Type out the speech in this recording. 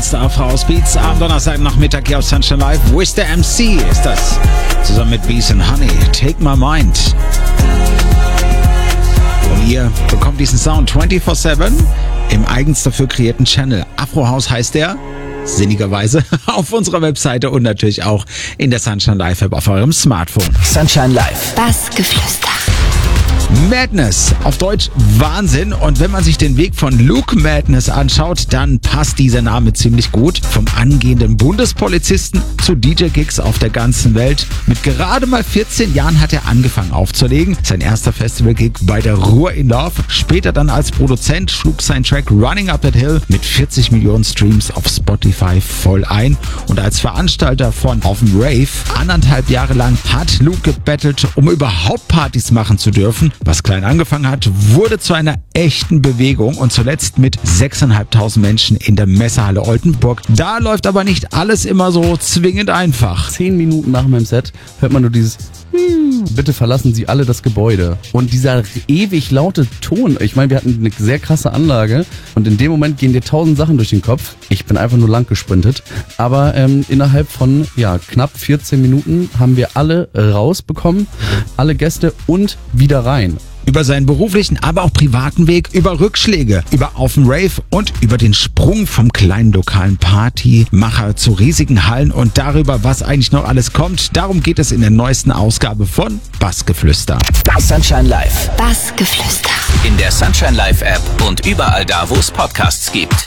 Best of House Beats am Donnerstagnachmittag hier auf Sunshine Live. With the MC ist das. Zusammen mit Bees and Honey. Take My Mind. Und ihr bekommt diesen Sound 24/7 im eigens dafür kreierten Channel. Afro House heißt der. Sinnigerweise auf unserer Webseite und natürlich auch in der Sunshine Live App auf eurem Smartphone. Sunshine Live. Bassgeflüster. Madness, auf Deutsch Wahnsinn. Und wenn man sich den Weg von Luke Madness anschaut, dann passt dieser Name ziemlich gut. Vom angehenden Bundespolizisten zu DJ-Gigs auf der ganzen Welt. Mit gerade mal 14 Jahren hat er angefangen aufzulegen. Sein erster Festival-Gig bei der Ruhr in Love. Später dann als Produzent schlug sein Track Running Up That Hill mit 40 Millionen Streams auf Spotify voll ein. Und als Veranstalter von Auf dem Rave 1,5 Jahre lang hat Luke gebettelt, um überhaupt Partys machen zu dürfen. Was klein angefangen hat, wurde zu einer echten Bewegung und zuletzt mit 6.500 Menschen in der Messehalle Oldenburg. Da läuft aber nicht alles immer so zwingend einfach. 10 Minuten nach meinem Set hört man nur dieses bitte verlassen Sie alle das Gebäude. Und dieser ewig laute Ton, ich meine, wir hatten eine sehr krasse Anlage und in dem Moment gehen dir 1000 Sachen durch den Kopf. Ich bin einfach nur lang gesprintet. Aber innerhalb von knapp 14 Minuten haben wir alle rausbekommen, alle Gäste und wieder rein. Über seinen beruflichen, aber auch privaten Weg, über Rückschläge, über Auf dem Rave und über den Sprung vom kleinen lokalen Partymacher zu riesigen Hallen und darüber, was eigentlich noch alles kommt. Darum geht es in der neuesten Ausgabe von Bassgeflüster. Sunshine Live. Bassgeflüster. In der Sunshine Live App und überall da, wo es Podcasts gibt.